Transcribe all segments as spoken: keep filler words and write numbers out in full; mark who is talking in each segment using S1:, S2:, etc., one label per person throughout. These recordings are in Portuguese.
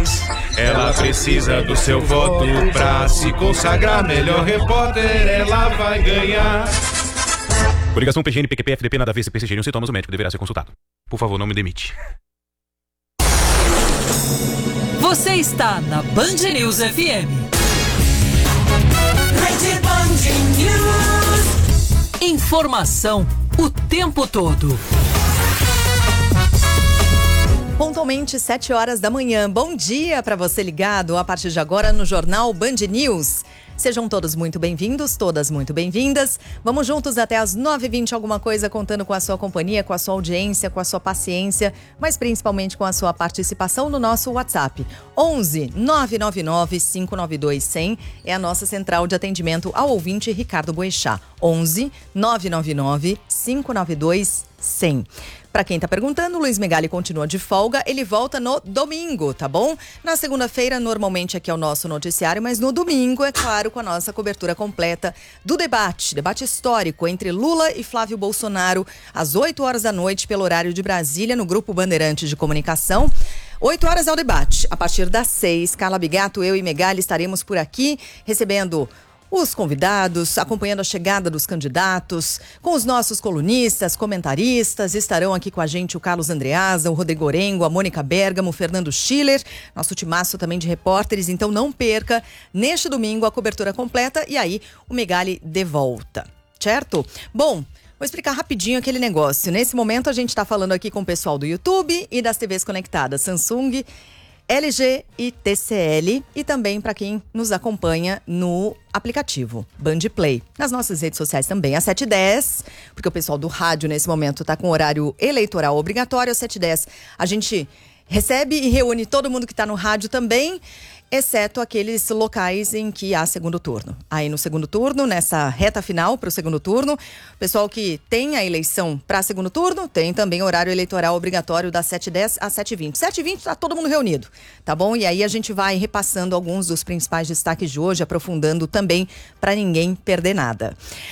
S1: News. Ela precisa do seu voto pra se consagrar melhor repórter, ela vai ganhar.
S2: Coligação P G N, P Q P, F D P, nada a ver, se persistirem os sintomas, o médico deverá ser consultado. Por favor, não me demite.
S3: Você está na Band News F M.
S4: Rede Band News.
S3: Informação o tempo todo.
S5: Pontualmente, sete horas da manhã. Bom dia para você ligado a partir de agora no Jornal Band News. Sejam todos muito bem-vindos, todas muito bem-vindas. Vamos juntos até as nove e vinte, alguma coisa, contando com a sua companhia, com a sua audiência, com a sua paciência, mas principalmente com a sua participação no nosso WhatsApp. onze nove nove nove cinco nove dois cem é a nossa central de atendimento ao ouvinte Ricardo Boechat. onze nove nove nove cinco nove dois cem. Para quem tá perguntando, Luiz Megali continua de folga, ele volta no domingo, tá bom? Na segunda-feira, normalmente aqui é o nosso noticiário, mas no domingo, é claro, com a nossa cobertura completa do debate, debate histórico entre Lula e Flávio Bolsonaro, às oito horas da noite, pelo horário de Brasília, no Grupo Bandeirantes de Comunicação. oito horas é o debate. A partir das seis, Carla Bigato, eu e Megali estaremos por aqui, recebendo os convidados, acompanhando a chegada dos candidatos, com os nossos colunistas, comentaristas. Estarão aqui com a gente o Carlos Andreasa, o Rodrigo Orengo, a Mônica Bergamo, o Fernando Schiller, nosso timaço também de repórteres. Então não perca, neste domingo, a cobertura completa e aí o Megali de volta, certo? Bom, vou explicar rapidinho aquele negócio. Nesse momento a gente está falando aqui com o pessoal do YouTube e das T Vs conectadas, Samsung, L G e T C L, e também para quem nos acompanha no aplicativo Band Play. Nas nossas redes sociais também, às sete e dez, porque o pessoal do rádio nesse momento está com horário eleitoral obrigatório. Às sete e dez a gente recebe e reúne todo mundo que está no rádio também, exceto aqueles locais em que há segundo turno. Aí no segundo turno, nessa reta final para o segundo turno, o pessoal que tem a eleição para segundo turno, tem também horário eleitoral obrigatório das sete e dez às sete e vinte. sete e vinte está todo mundo reunido, tá bom? E aí a gente vai repassando alguns dos principais destaques de hoje, aprofundando também para ninguém perder nada.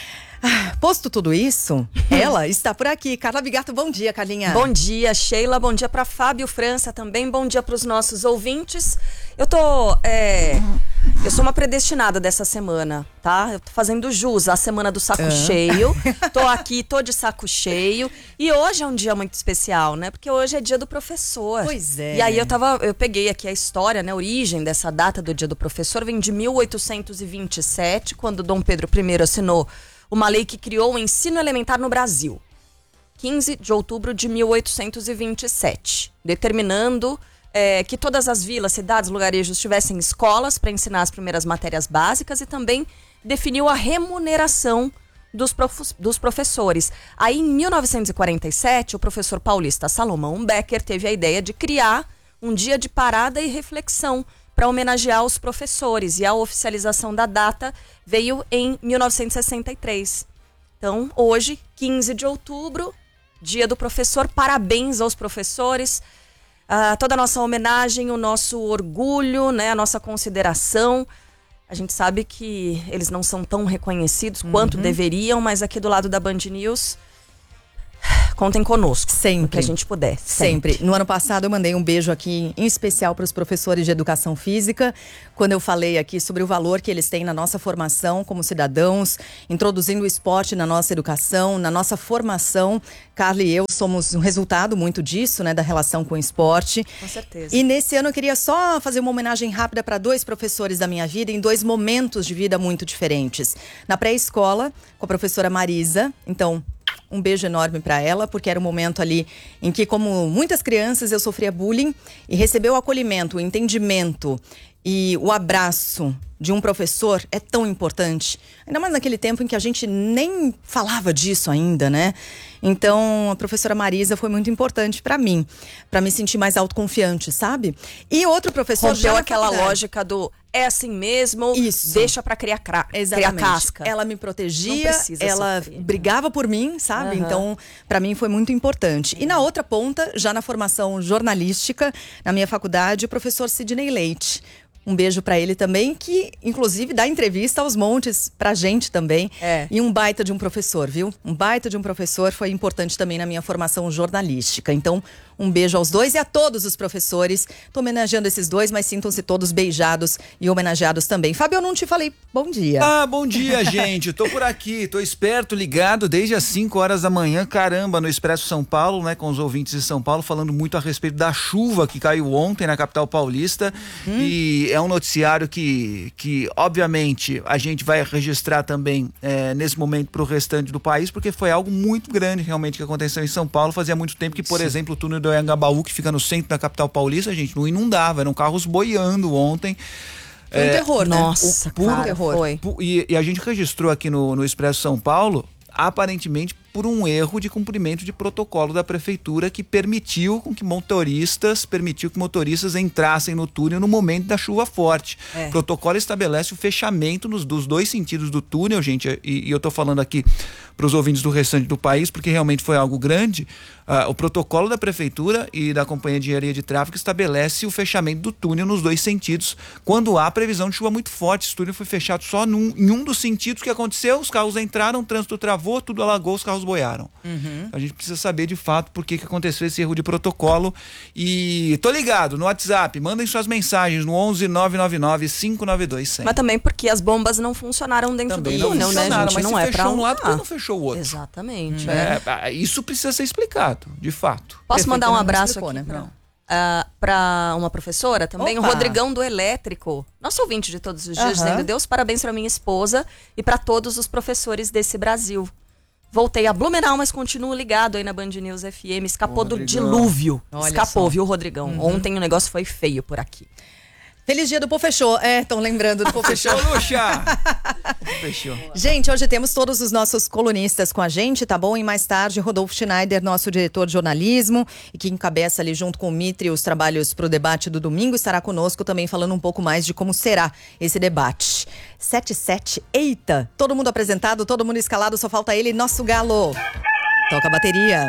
S5: Ah, posto tudo isso, ela está por aqui. Carla Bigato, bom dia, Carlinha.
S6: Bom dia, Sheila. Bom dia para Fábio França também. Bom dia para os nossos ouvintes. Eu tô, é, eu sou uma predestinada dessa semana, tá? Eu tô fazendo jus à semana do saco uhum. cheio. Tô aqui, tô de saco cheio. E hoje é um dia muito especial, né? Porque hoje é dia do professor.
S5: Pois é.
S6: E aí eu tava, eu peguei aqui a história, né? A origem dessa data do dia do professor vem de mil oitocentos e vinte e sete, quando Dom Pedro I assinou uma lei que criou o ensino elementar no Brasil. quinze de outubro de mil oitocentos e vinte e sete, determinando é, que todas as vilas, cidades, lugarejos tivessem escolas para ensinar as primeiras matérias básicas e também definiu a remuneração dos, prof, dos professores. Aí, em mil novecentos e quarenta e sete, o professor paulista Salomão Becker teve a ideia de criar um dia de parada e reflexão para homenagear os professores, e a oficialização da data veio em mil novecentos e sessenta e três. Então, hoje, quinze de outubro, dia do professor, parabéns aos professores, uh, toda a nossa homenagem, o nosso orgulho, né, a nossa consideração. A gente sabe que eles não são tão reconhecidos uhum. quanto deveriam, mas aqui do lado da Band News, contem conosco, sempre que a gente puder.
S5: Sempre.
S6: sempre.
S5: No ano passado eu mandei um beijo aqui em especial para os professores de educação física, quando eu falei aqui sobre o valor que eles têm na nossa formação como cidadãos, introduzindo o esporte na nossa educação, na nossa formação. Carla e eu somos um resultado muito disso, né, da relação com o esporte.
S6: Com certeza.
S5: E nesse ano eu queria só fazer uma homenagem rápida para dois professores da minha vida, em dois momentos de vida muito diferentes. Na pré-escola, com a professora Marisa. Então, um beijo enorme para ela, porque era um momento ali em que, como muitas crianças, eu sofria bullying, e receber o acolhimento, o entendimento e o abraço de um professor é tão importante. Ainda mais naquele tempo em que a gente nem falava disso ainda, né? Então, a professora Marisa foi muito importante para mim, para me sentir mais autoconfiante, sabe? E outro professor...
S6: Rompeu aquela lógica do é assim mesmo,
S5: Isso.
S6: deixa pra criar, cra... criar casca.
S5: Ela me protegia, ela
S6: sofrer.
S5: brigava por mim, sabe?
S6: Uhum.
S5: Então, pra mim foi muito importante. E na outra ponta, já na formação jornalística, na minha faculdade, o professor Sidney Leite. Um beijo pra ele também, que inclusive dá entrevista aos montes pra gente também.
S6: É.
S5: E um baita de um professor, viu? Um baita de um professor foi importante também na minha formação jornalística. Então, Um beijo aos dois e a todos os professores. Tô homenageando esses dois, mas sintam-se todos beijados e homenageados também. Fábio, eu não te falei bom dia.
S7: Ah, bom dia, gente. Tô por aqui, tô esperto, ligado desde as cinco horas da manhã, caramba, no Expresso São Paulo, né, com os ouvintes de São Paulo, falando muito a respeito da chuva que caiu ontem na capital paulista. Hum. E é um noticiário que, que, obviamente, a gente vai registrar também é, nesse momento pro restante do país, porque foi algo muito grande realmente que aconteceu em São Paulo. Fazia muito tempo que, por Sim. exemplo, o túnel do Anhangabaú, que fica no centro da capital paulista, a gente não inundava, eram carros boiando ontem.
S5: Foi um é, terror, né?
S6: Nossa,
S5: o puro
S6: cara,
S5: terror.
S6: Foi.
S7: E, e a gente registrou aqui no, no Expresso São Paulo, aparentemente por um erro de cumprimento de protocolo da prefeitura que permitiu com que motoristas, permitiu que motoristas entrassem no túnel no momento da chuva forte. É. O protocolo estabelece o fechamento nos, dos dois sentidos do túnel, gente, e, e eu tô falando aqui para os ouvintes do restante do país, porque realmente foi algo grande. Uh, o protocolo da prefeitura e da Companhia de Engenharia de Tráfego estabelece o fechamento do túnel nos dois sentidos, quando há previsão de chuva muito forte. Esse túnel foi fechado só num, em um dos sentidos. Que aconteceu, os carros entraram, o trânsito travou, tudo alagou, os carros boiaram. Uhum. A gente precisa saber de fato por que, que aconteceu esse erro de protocolo. E tô ligado no WhatsApp, mandem suas mensagens no onze nove nove nove cinco nove dois cem.
S6: Mas também porque as bombas não funcionaram dentro
S7: também
S6: do túnel, né, gente?
S7: Mas
S6: não
S7: se
S6: é
S7: fechou
S6: pra
S7: um lado, por que não fechou o outro?
S6: Exatamente.
S7: Hum. É, isso precisa ser explicado, de fato.
S6: Posso mandar um abraço
S5: explicou,
S6: aqui?
S5: Né? Não.
S6: Uh, para uma professora também,
S5: Opa.
S6: o Rodrigão do Elétrico, nosso ouvinte de todos os dias,
S5: Uhum.
S6: dizendo: Deus parabéns para minha esposa e para todos os professores desse Brasil. Voltei a Blumenau, mas continuo ligado aí na Band News F M. Escapou
S7: Ô,
S6: do dilúvio.
S5: Olha
S6: Escapou,
S5: só.
S6: viu, Rodrigão? Uhum. Ontem o negócio foi feio por aqui.
S5: Feliz dia do Pô Fechou. É, estão lembrando do Pô Fechou.
S7: Luxa! Fechou.
S5: Gente, hoje temos todos os nossos colunistas com a gente, tá bom? E mais tarde, Rodolfo Schneider, nosso diretor de jornalismo, e que encabeça ali junto com o Mitre os trabalhos para o debate do domingo, estará conosco também falando um pouco mais de como será esse debate. sete sete, eita! Todo mundo apresentado, todo mundo escalado, só falta ele, nosso galo. Toca a bateria.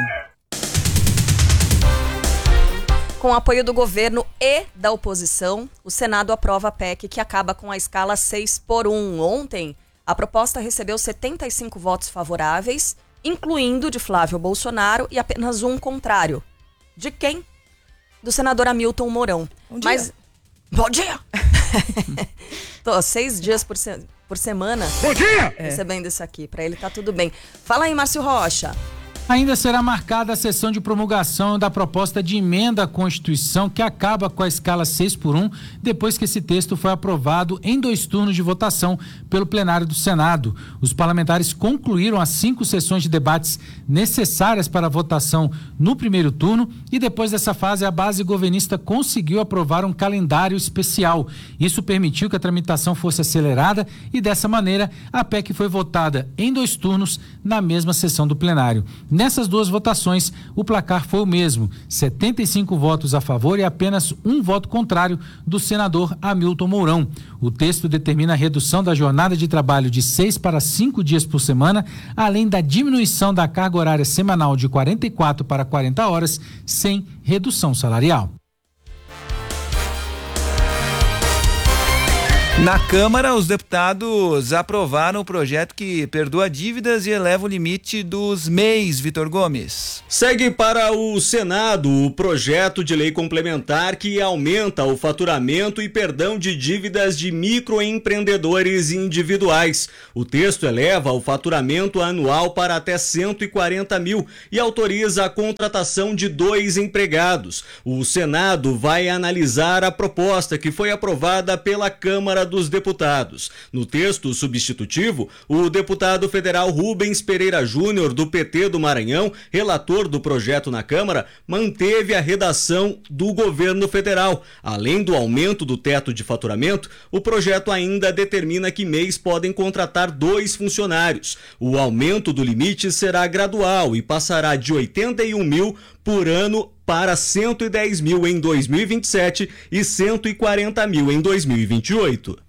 S6: Com o apoio do governo e da oposição, o Senado aprova a P E C que acaba com a escala seis por um. Ontem, a proposta recebeu setenta e cinco votos favoráveis, incluindo de Flávio Bolsonaro, e apenas um contrário. De quem? Do senador Hamilton Mourão.
S5: Bom dia.
S6: Mas... Bom dia! Tô seis dias por, se... por semana
S1: Bom dia!
S6: recebendo isso aqui. Pra ele tá tudo bem. Fala aí, Márcio Rocha.
S8: Ainda será marcada a sessão de promulgação da proposta de emenda à Constituição que acaba com a escala seis por um, depois que esse texto foi aprovado em dois turnos de votação pelo plenário do Senado. Os parlamentares concluíram as cinco sessões de debates necessárias para a votação no primeiro turno e depois dessa fase a base governista conseguiu aprovar um calendário especial. Isso permitiu que a tramitação fosse acelerada e dessa maneira a P E C foi votada em dois turnos na mesma sessão do plenário. Nessas duas votações, o placar foi o mesmo, setenta e cinco votos a favor e apenas um voto contrário do senador Hamilton Mourão. O texto determina a redução da jornada de trabalho de seis para cinco dias por semana, além da diminuição da carga horária semanal de quarenta e quatro para quarenta horas, sem redução salarial.
S7: Na Câmara, os deputados aprovaram o projeto que perdoa dívidas e eleva o limite dos M E Is, Vitor Gomes.
S9: Segue para o Senado o projeto de lei complementar que aumenta o faturamento e perdão de dívidas de microempreendedores individuais. O texto eleva o faturamento anual para até cento e quarenta mil e autoriza a contratação de dois empregados. O Senado vai analisar a proposta que foi aprovada pela Câmara dos Deputados. No texto substitutivo, o deputado federal Rubens Pereira Júnior, do P T do Maranhão, relator do projeto na Câmara, manteve a redação do governo federal. Além do aumento do teto de faturamento, o projeto ainda determina que M E Is podem contratar dois funcionários. O aumento do limite será gradual e passará de oitenta e um mil por ano para cento e dez mil em dois mil e vinte e sete e cento e quarenta mil em dois mil e vinte e oito.